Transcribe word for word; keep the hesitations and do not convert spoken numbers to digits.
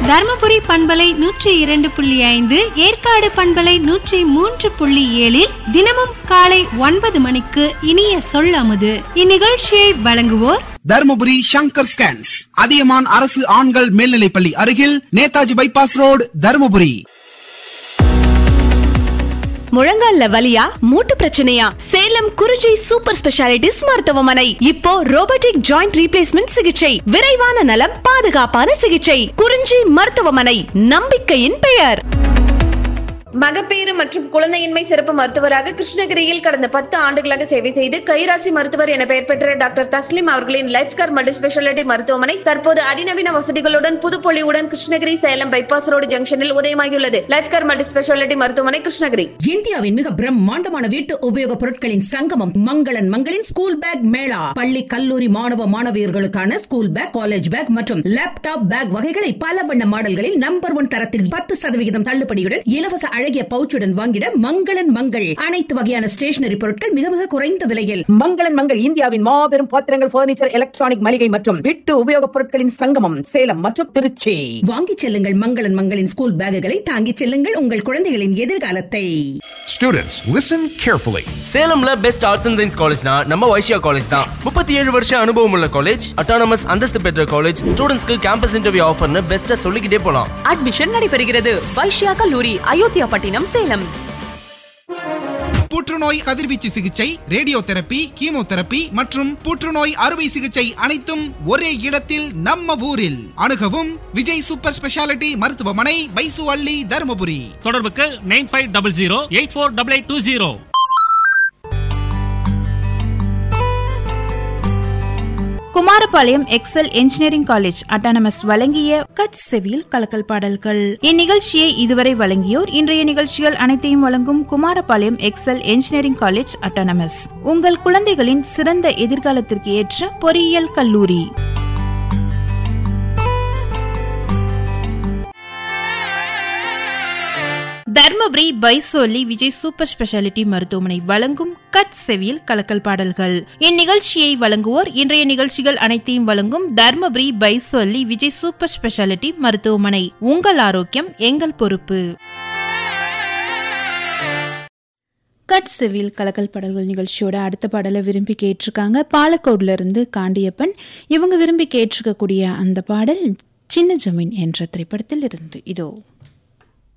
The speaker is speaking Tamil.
தர்மபுரி பண்பலை நூற்றி இரண்டு புள்ளி ஐந்து, ஏற்காடு பண்பலை நூற்றி மூன்று புள்ளி ஏழில் தினமும் காலை ஒன்பது மணிக்கு இனிய சொல்லாமது. இந்நிகழ்ச்சியை வழங்குவோர் தர்மபுரி சங்கர் ஸ்கேன்ஸ், அதியமான் அரசு ஆண்கள் மேல்நிலைப்பள்ளி அருகில், நேதாஜி பைபாஸ் ரோடு, தர்மபுரி. முழங்கால்ல வலியா, மூட்டு பிரச்சனையா? சேலம் குறிஞ்சி சூப்பர் ஸ்பெஷாலிட்டிஸ் மருத்துவமனை. இப்போ ரோபோட்டிக் ஜாயிண்ட் ரீப்ளேஸ்மெண்ட் சிகிச்சை, விரைவான நலம், பாதுகாப்பான சிகிச்சை. குறிஞ்சி மருத்துவமனை, நம்பிக்கையின் பெயர். மகப்பேறு மற்றும் குழந்தையின்மை சிறப்பு மருத்துவராக கிருஷ்ணகிரியில் கடந்த பத்து ஆண்டுகளாக சேவை செய்து கைராசி மருத்துவர் என பெயர் பெற்ற டாக்டர் தஸ்லிம் அவர்களின் லைஃப் கேர் மல்டி ஸ்பெஷாலிட்டி மருத்துவமனை தற்போது அதிநவீன வசதிகளுடன் புதுப்பொலிவுடன் கிருஷ்ணகிரி சேலம் பைபாஸ் ரோடு ஜங்ஷனில் உதயமாகியுள்ளது. லைஃப் கேர் மல்டி ஸ்பெஷாலிட்டி மருத்துவமனை கிருஷ்ணகிரி. இந்தியாவின் மிக பிரம்மாண்டமான வீட்டு உபயோக பொருட்களின் சங்கமம் மங்களன் மங்களின் ஸ்கூல் பேக் மேளா. பள்ளி கல்லூரி மாணவ மாணவியர்களுக்கான ஸ்கூல் பேக், காலேஜ் பேக் மற்றும் லேப்டாப் பேக் வகைகளை பல வண்ண மாடல்களில் நம்பர் ஒன் தரத்தில் பத்து சதவிகிதம் தள்ளுபடியுடன் இலவச அழகிய பவுச்சுடன் வாங்கிட மங்களன் மங்கள். அனைத்து வகையான ஸ்டேஷனரி பொருட்கள் மிக மிக குறைந்த விலையில். மங்களன் மங்கள் இந்தியாவின் மாபெரும் பாத்திரங்கள், பர்னிச்சர், எலக்ட்ரானிக் மளிகை மற்றும் வீட்டு உபயோகப் பொருட்களின் சங்கமம் சேலம் மற்றும் திருச்சி. வாங்கிச் செல்லுங்கள் மங்களன் மங்களின் ஸ்கூல் பேக்குகளை, தாங்கிச் செல்லுங்கள் உங்கள் குழந்தைகளின் எதிர்காலத்தை. Students, listen carefully. சேலம்ல best arts and science காலேஜ்னா நம்ம வைஷ்யா காலேஜ் தான். முப்பத்தி ஏழு வருஷம் அனுபவம் உள்ள காலேஜ், அட்டானமஸ் அந்தஸ்து பெற்ற காலேஜ், ஸ்டூடெண்ட்ஸ்க்கு கேம்பஸ் இன்டர்வியூ ஆஃபர்னு பெஸ்ட்டா சொல்லிக்கிட்டே போலாம். அட்மிஷன் நடைபெறுகிறது. வைஷ்யா கல்லூரி, அயோத்தியா பட்டினம், சேலம். புற்றுநோய் கதிர்வீச்சு சிகிச்சை, ரேடியோ தெரப்பி, கீமோதெரப்பி மற்றும் புற்றுநோய் அறுவை சிகிச்சை அனைத்தும் ஒரே இடத்தில் நம்ம ஊரில். அணுகவும் விஜய் சூப்பர் ஸ்பெஷாலிட்டி மருத்துவமனை, பைசு அள்ளி, தர்மபுரி. தொடர்புக்கு nine five double zero eight four double eight two zero. Kumarapalayam XL engineering college autonomous வழங்கிய கட் செவியில் கலக்கல் பாடல்கள். இந்நிகழ்ச்சியை இதுவரை வழங்கியோர் இன்றைய நிகழ்ச்சிகள் அனைத்தையும் வழங்கும் Kumarapalayam XL engineering college autonomous, உங்கள் குழந்தைகளின் சிறந்த எதிர்காலத்திற்கு ஏற்ற பொறியியல் கல்லூரி. தர்மபுரி பைசோலி விஜய் சூப்பர் ஸ்பெஷாலிட்டி மருத்துவமனை வழங்கும் கட் செவியில் கலக்கல் பாடல்கள். இந்நிகழ்ச்சியை வழங்குவோர் இன்றைய நிகழ்ச்சிகள் அனைத்தையும் வழங்கும் தர்மபுரி பைசோலி விஜய் சூப்பர் ஸ்பெஷாலிட்டி மருத்துவமனை. உங்கள் ஆரோக்கியம் எங்கள் பொறுப்பு. கட் செவியில் கலக்கல் பாடல்கள் நிகழ்ச்சியோட அடுத்த பாடலை விரும்பி கேட்டிருக்காங்க பாலக்கோடுல இருந்து காண்டியப்பன். இவங்க விரும்பி கேட்டிருக்கக்கூடிய அந்த பாடல் சின்ன ஜமீன் என்ற திரைப்படத்தில் இருந்து இதோ.